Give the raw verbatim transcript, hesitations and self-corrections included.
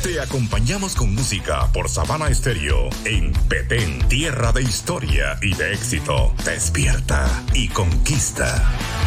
Te acompañamos con música por Sabana Estéreo en Petén, tierra de historia y de éxito. Despierta y conquista.